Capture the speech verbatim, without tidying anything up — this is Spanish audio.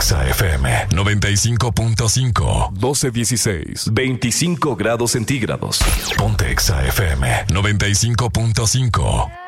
Exa F M noventa y cinco punto cinco. doce dieciséis. veinticinco grados centígrados. Ponte Exa F M noventa y cinco punto cinco.